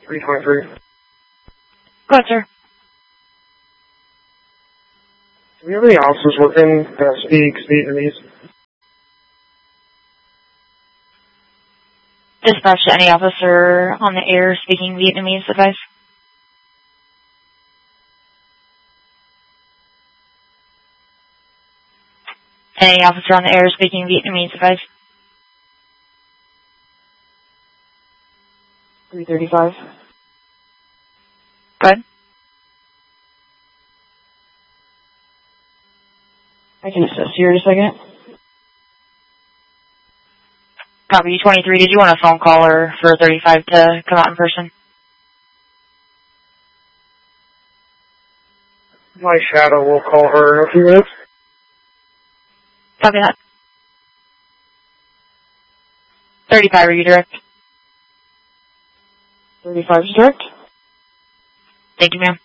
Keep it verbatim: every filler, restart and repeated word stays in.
three twenty-three. Go ahead, sir. Do we have any officers working that speak Vietnamese? Dispatch to any officer on the air speaking Vietnamese advice. Any officer on the air speaking Vietnamese advice. three thirty-five. Go ahead. I can assist you in a second. Copy twenty-three. Did you want a phone call or for thirty-five to come out in person? My shadow will call her in a few minutes. Copy that. thirty-five, are you direct? thirty-five is direct. Thank you, ma'am.